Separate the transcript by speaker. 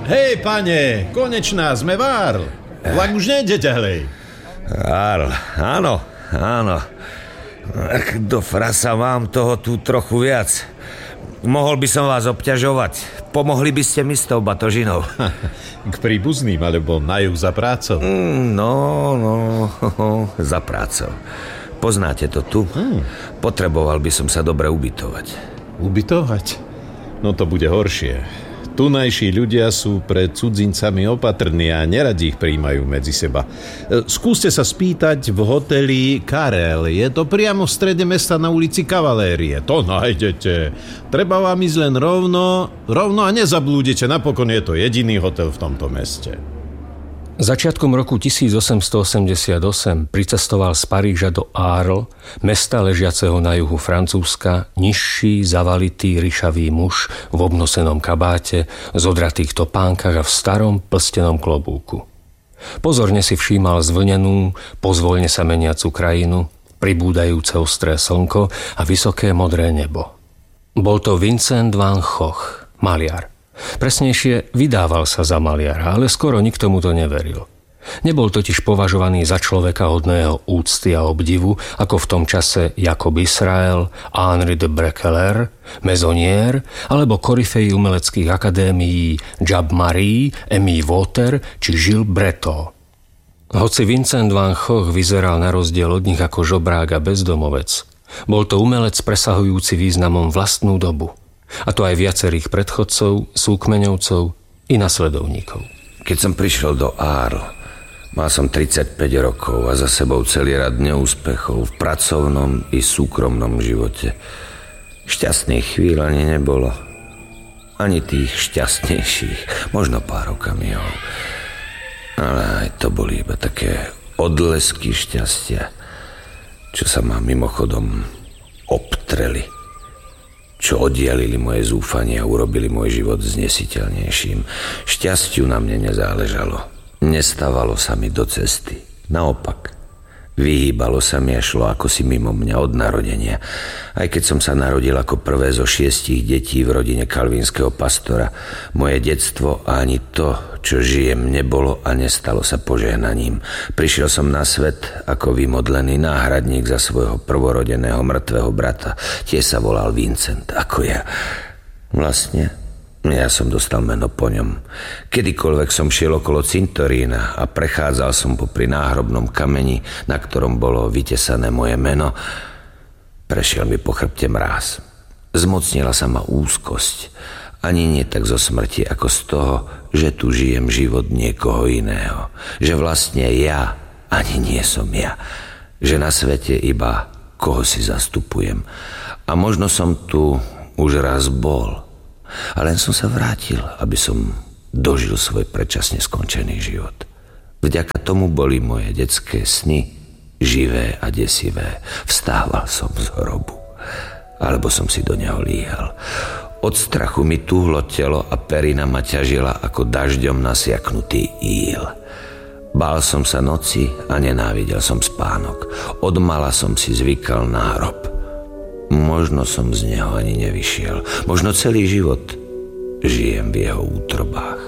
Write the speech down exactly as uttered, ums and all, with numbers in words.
Speaker 1: Hej, pane, konečná sme vár. Vlak už nejde ďalej.
Speaker 2: Árl, áno, áno. Do frasa mám toho tu trochu viac. Mohol by som vás obťažovať. Pomohli by ste mi s tou batožinou.
Speaker 1: K príbuzným, alebo na juh za prácou?
Speaker 2: Mm, no, no, za prácou. Poznáte to tu? Hmm. Potreboval by som sa dobre ubytovať.
Speaker 1: Ubytovať? No to bude horšie. Tunajší ľudia sú pred cudzincami opatrní a neradi ich prijímajú medzi seba. Skúste sa spýtať v hoteli Karel. Je to priamo v strede mesta na ulici Kavalérie. To nájdete. Treba vám ísť len rovno, rovno a nezablúdite. Napokon je to jediný hotel v tomto meste.
Speaker 3: Začiatkom roku tisícosemstoosemdesiatosem pricestoval z Paríža do Arles, mesta ležiaceho na juhu Francúzska, nižší, zavalitý, ryšavý muž v obnosenom kabáte, zodratých topánkach a v starom plstenom klobúku. Pozorne si všímal zvlnenú, pozvoľne sa meniacu krajinu, pribúdajúce ostré slnko a vysoké modré nebo. Bol to Vincent van Gogh, maliar. Presnejšie, vydával sa za maliara, ale skoro nikto mu to neveril. Nebol totiž považovaný za človeka hodného úcty a obdivu, ako v tom čase Jakob Israel, Henri de Brecquelaire, Meissonier alebo koryfeji umeleckých akadémií Jab Marie, Émile Walter či Gilles Breton. Hoci Vincent van Gogh vyzeral na rozdiel od nich ako žobrák a bezdomovec, bol to umelec presahujúci významom vlastnú dobu. A to aj viacerých predchodcov, súkmeňovcov i nasledovníkov.
Speaker 2: Keď som prišiel do Arles, mal som tridsaťpäť rokov a za sebou celý rad neúspechov v pracovnom i súkromnom živote. Šťastných chvíľ ani nebolo. Ani tých šťastnejších, možno pár okamihov. Ale aj to boli iba také odlesky šťastia, čo sa ma mimochodom obtreli, čo oddialili moje zúfanie a urobili môj život znesiteľnejším. Šťastiu na mne nezáležalo. Nestávalo sa mi do cesty. Naopak, vyhýbalo sa mi a šlo ako si mimo mňa od narodenia. Aj keď som sa narodil ako prvé zo šiestich detí v rodine kalvínskeho pastora, moje detstvo a ani to, čo žijem, nebolo a nestalo sa požehnaním. Prišiel som na svet ako vymodlený náhradník za svojho prvorodeného mŕtvého brata. Tiež sa volal Vincent, ako ja. Vlastne, ja som dostal meno po ňom. Kedykoľvek som šiel okolo cintorína a prechádzal som popri náhrobnom kameni, na ktorom bolo vytesané moje meno, prešiel mi po chrbte mráz. Zmocnila sa ma úzkosť. Ani nie tak zo smrti, ako z toho, že tu žijem život niekoho iného. Že vlastne ja ani nie som ja. Že na svete iba koho si zastupujem. A možno som tu už raz bol. A len som sa vrátil, aby som dožil svoj predčasne skončený život. Vďaka tomu boli moje detské sny živé a desivé. Vstával som z hrobu. Alebo som si do neho líhal. Od strachu mi tuhlo telo a perina ma ťažila ako dažďom nasiaknutý íl. Bál som sa noci a nenávidel som spánok. Odmala som si zvykal na hrob. Možno som z neho ani nevyšiel. Možno celý život žijem v jeho útrobách.